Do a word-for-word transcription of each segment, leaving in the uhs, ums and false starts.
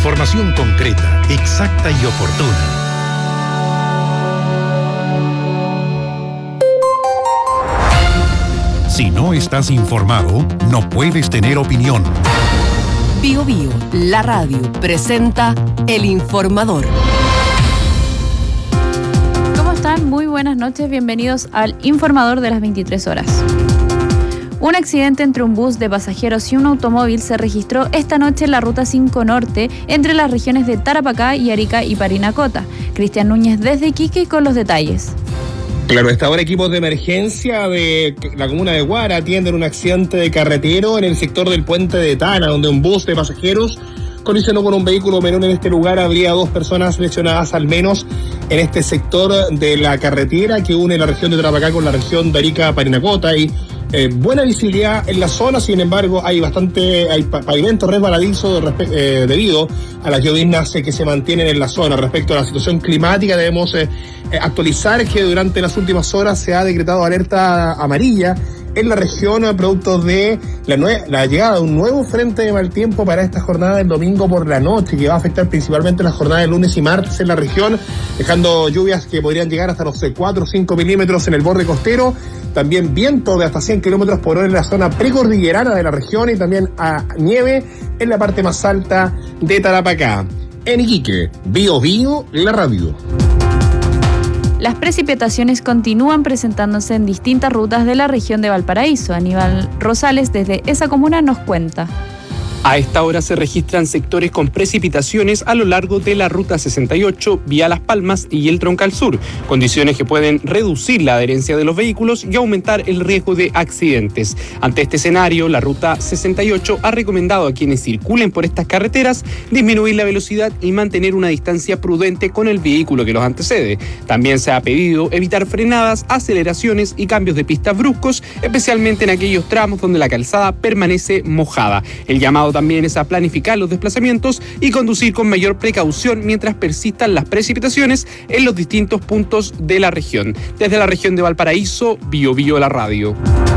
Información concreta, exacta y oportuna. Si no estás informado, no puedes tener opinión. Bio Bio, la radio, presenta El Informador. ¿Cómo están? Muy buenas noches, bienvenidos al Informador de las veintitrés horas. Un accidente entre un bus de pasajeros y un automóvil se registró esta noche en la Ruta cinco Norte entre las regiones de Tarapacá y Arica y Parinacota. Cristian Núñez desde Iquique con los detalles. Claro, hasta ahora equipos de emergencia de la comuna de Guara atienden un accidente de carretero en el sector del puente de Tana, donde un bus de pasajeros colisionó con un vehículo menor. En este lugar habría dos personas lesionadas al menos en este sector de la carretera que une la región de Tarapacá con la región de Arica-Parinacota. Y eh, buena visibilidad en la zona, sin embargo hay bastante, hay pavimento resbaladizo eh, debido a las lloviznas eh, que se mantienen en la zona. Respecto a la situación climática debemos eh, actualizar que durante las últimas horas se ha decretado alerta amarilla en la región, producto de la, nue- la llegada de un nuevo frente de mal tiempo para esta jornada del domingo por la noche, que va a afectar principalmente la jornada de lunes y martes en la región, dejando lluvias que podrían llegar hasta los cuatro o cinco milímetros en el borde costero, también viento de hasta cien kilómetros por hora en la zona precordillerana de la región y también a nieve en la parte más alta de Tarapacá. En Iquique, Bio Bio, la radio. Las precipitaciones continúan presentándose en distintas rutas de la región de Valparaíso. Aníbal Rosales desde esa comuna nos cuenta. A esta hora se registran sectores con precipitaciones a lo largo de la Ruta sesenta y ocho, vía Las Palmas y el Troncal Sur, condiciones que pueden reducir la adherencia de los vehículos y aumentar el riesgo de accidentes. Ante este escenario, la Ruta sesenta y ocho ha recomendado a quienes circulen por estas carreteras disminuir la velocidad y mantener una distancia prudente con el vehículo que los antecede. También se ha pedido evitar frenadas, aceleraciones y cambios de pistas bruscos, especialmente en aquellos tramos donde la calzada permanece mojada. El llamado también es a planificar los desplazamientos y conducir con mayor precaución mientras persistan las precipitaciones en los distintos puntos de la región. Desde la región de Valparaíso, Bio Bio la radio.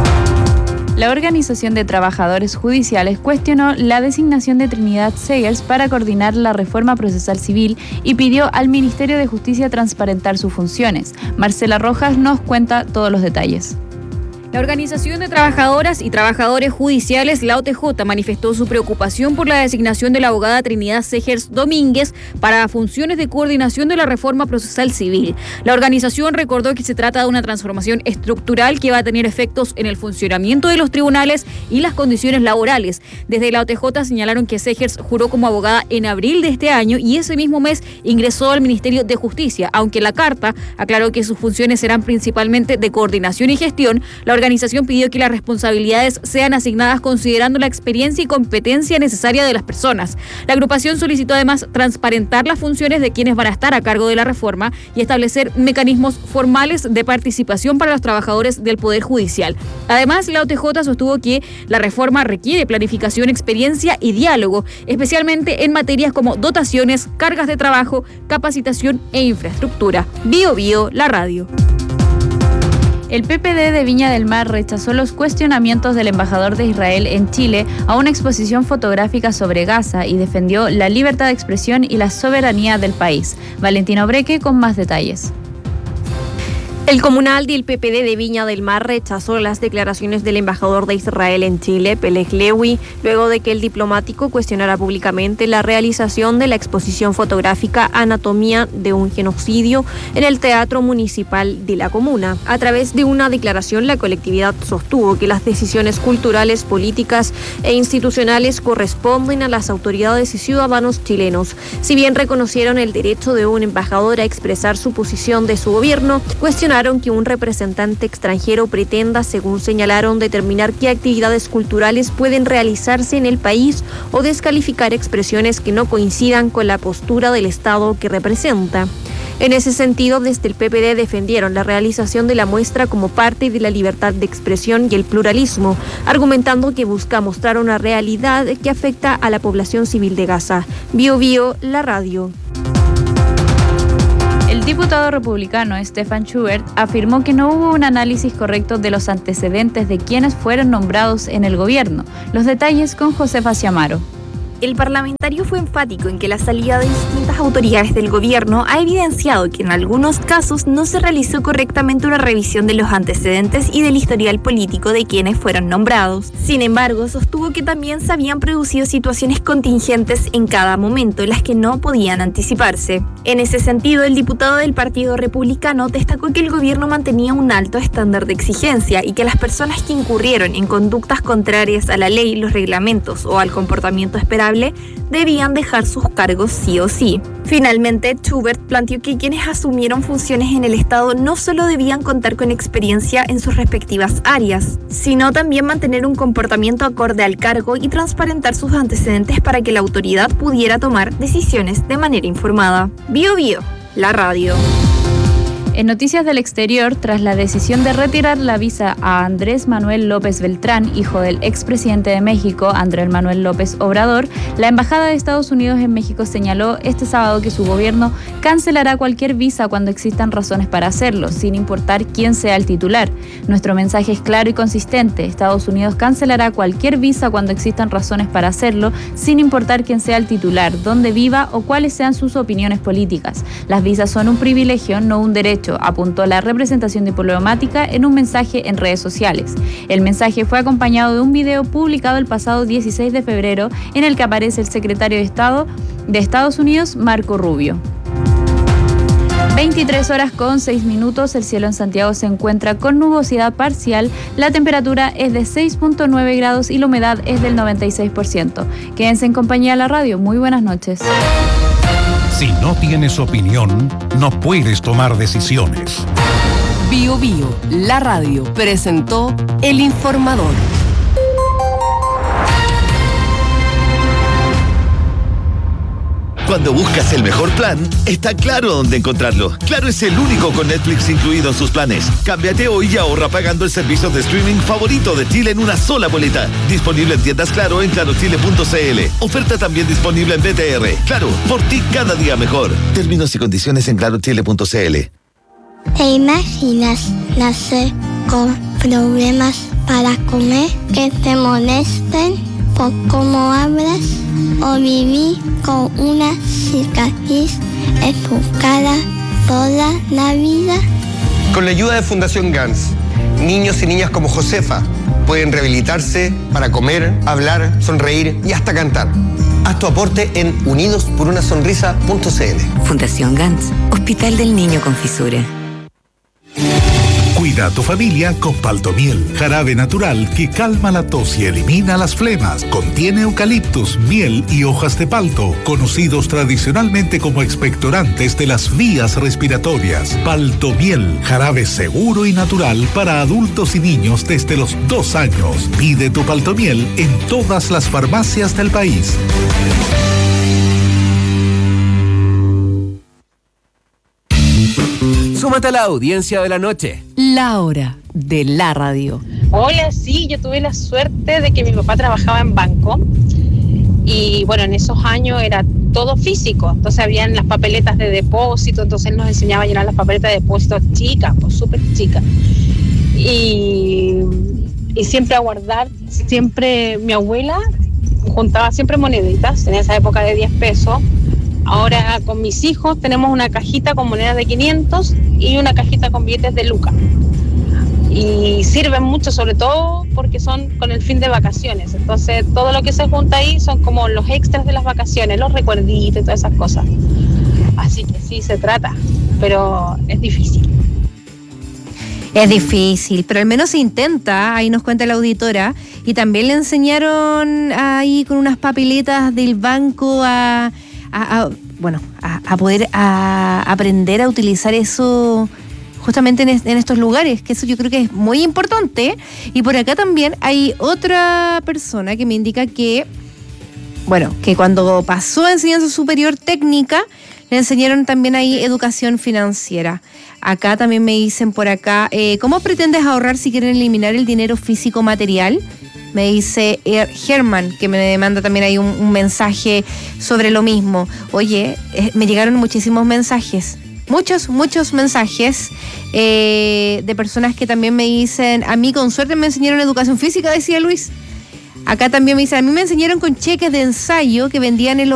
La Organización de Trabajadores Judiciales cuestionó la designación de Trinidad Segers para coordinar la reforma procesal civil y pidió al Ministerio de Justicia transparentar sus funciones. Marcela Rojas nos cuenta todos los detalles. La Organización de Trabajadoras y Trabajadores Judiciales, la O T J, manifestó su preocupación por la designación de la abogada Trinidad Segers Domínguez para funciones de coordinación de la reforma procesal civil. La organización recordó que se trata de una transformación estructural que va a tener efectos en el funcionamiento de los tribunales y las condiciones laborales. Desde la O T J señalaron que Segers juró como abogada en abril de este año y ese mismo mes ingresó al Ministerio de Justicia, aunque la carta aclaró que sus funciones serán principalmente de coordinación y gestión. La La organización pidió que las responsabilidades sean asignadas considerando la experiencia y competencia necesaria de las personas. La agrupación solicitó además transparentar las funciones de quienes van a estar a cargo de la reforma y establecer mecanismos formales de participación para los trabajadores del Poder Judicial. Además, la O T J sostuvo que la reforma requiere planificación, experiencia y diálogo, especialmente en materias como dotaciones, cargas de trabajo, capacitación e infraestructura. Bio Bio, la radio. El P P D de Viña del Mar rechazó los cuestionamientos del embajador de Israel en Chile a una exposición fotográfica sobre Gaza y defendió la libertad de expresión y la soberanía del país. Valentina Breque con más detalles. El comunal del P P D de Viña del Mar rechazó las declaraciones del embajador de Israel en Chile, Peleg Lewy, luego de que el diplomático cuestionara públicamente la realización de la exposición fotográfica Anatomía de un genocidio en el Teatro Municipal de la comuna. A través de una declaración, la colectividad sostuvo que las decisiones culturales, políticas e institucionales corresponden a las autoridades y ciudadanos chilenos. Si bien reconocieron el derecho de un embajador a expresar su posición de su gobierno, cuestionaron que un representante extranjero pretenda, según señalaron, determinar qué actividades culturales pueden realizarse en el país o descalificar expresiones que no coincidan con la postura del Estado que representa. En ese sentido, desde el P P D defendieron la realización de la muestra como parte de la libertad de expresión y el pluralismo, argumentando que busca mostrar una realidad que afecta a la población civil de Gaza. Bio Bio, la radio. El diputado republicano Stefan Schubert afirmó que no hubo un análisis correcto de los antecedentes de quienes fueron nombrados en el gobierno. Los detalles con Josefa Ciamaro. El parlamentario fue enfático en que la salida de distintas autoridades del gobierno ha evidenciado que en algunos casos no se realizó correctamente una revisión de los antecedentes y del historial político de quienes fueron nombrados. Sin embargo, sostuvo que también se habían producido situaciones contingentes en cada momento, las que no podían anticiparse. En ese sentido, el diputado del Partido Republicano destacó que el gobierno mantenía un alto estándar de exigencia y que las personas que incurrieron en conductas contrarias a la ley, los reglamentos o al comportamiento esperable debían dejar sus cargos sí o sí. Finalmente, Schubert planteó que quienes asumieron funciones en el Estado no solo debían contar con experiencia en sus respectivas áreas, sino también mantener un comportamiento acorde al cargo y transparentar sus antecedentes para que la autoridad pudiera tomar decisiones de manera informada. Bio Bio, la radio. En noticias del exterior, tras la decisión de retirar la visa a Andrés Manuel López Beltrán, hijo del expresidente de México, Andrés Manuel López Obrador, la Embajada de Estados Unidos en México señaló este sábado que su gobierno cancelará cualquier visa cuando existan razones para hacerlo, sin importar quién sea el titular. Nuestro mensaje es claro y consistente. Estados Unidos cancelará cualquier visa cuando existan razones para hacerlo, sin importar quién sea el titular, dónde viva o cuáles sean sus opiniones políticas. Las visas son un privilegio, no un derecho, apuntó la representación diplomática en un mensaje en redes sociales. El mensaje fue acompañado de un video publicado el pasado dieciséis de febrero en el que aparece el secretario de Estado de Estados Unidos, Marco Rubio. veintitrés horas con seis minutos, el cielo en Santiago se encuentra con nubosidad parcial, la temperatura es de seis punto nueve grados y la humedad es del noventa y seis por ciento. Quédense en compañía de la radio, muy buenas noches. Si no tienes opinión, no puedes tomar decisiones. Bio Bio, la radio, presentó El Informador. Cuando buscas el mejor plan, está Claro dónde encontrarlo. Claro es el único con Netflix incluido en sus planes. Cámbiate hoy y ahorra pagando el servicio de streaming favorito de Chile en una sola boleta. Disponible en tiendas Claro en claro chile punto c l. Oferta también disponible en B T R. Claro, por ti cada día mejor. Términos y condiciones en claro chile punto c l. ¿Te imaginas nacer con problemas para comer, que te molesten por cómo hablas, o vivir con una cicatriz en tu cara toda la vida? Con la ayuda de Fundación Gans, niños y niñas como Josefa pueden rehabilitarse para comer, hablar, sonreír y hasta cantar. Haz tu aporte en unidos por una sonrisa punto c l. Fundación Gans, Hospital del Niño con Fisura. Cuida a tu familia con Paltomiel, jarabe natural que calma la tos y elimina las flemas. Contiene eucaliptus, miel y hojas de palto, conocidos tradicionalmente como expectorantes de las vías respiratorias. Paltomiel, jarabe seguro y natural para adultos y niños desde los dos años. Pide tu Paltomiel en todas las farmacias del país. Súmate a la audiencia de la noche. La hora de la radio. Hola, sí, yo tuve la suerte de que mi papá trabajaba en banco y bueno, en esos años era todo físico, entonces habían las papeletas de depósito, entonces él nos enseñaba a llenar las papeletas de depósito chicas, pues súper chicas. Y, y siempre a guardar, siempre mi abuela juntaba siempre moneditas, en esa época de diez pesos. Ahora con mis hijos tenemos una cajita con monedas de quinientos y una cajita con billetes de lucas. Y sirven mucho, sobre todo porque son con el fin de vacaciones. Entonces todo lo que se junta ahí son como los extras de las vacaciones, los recuerditos y todas esas cosas. Así que sí, se trata, pero es difícil. Es difícil, pero al menos se intenta, ahí nos cuenta la auditora. Y también le enseñaron ahí con unas papeletas del banco a... A, a, bueno, a, a poder a aprender a utilizar eso justamente en, en estos lugares, que eso yo creo que es muy importante. Y por acá también hay otra persona que me indica que, bueno, que cuando pasó a enseñanza superior técnica, le enseñaron también ahí educación financiera. Acá también me dicen por acá, eh, ¿cómo pretendes ahorrar si quieren eliminar el dinero físico material? Me dice Herman, que me manda también ahí un, un mensaje sobre lo mismo. Oye, eh, me llegaron muchísimos mensajes, muchos, muchos mensajes eh, de personas que también me dicen, a mí con suerte me enseñaron educación física, decía Luis. Acá también me dicen, a mí me enseñaron con cheques de ensayo que vendían en los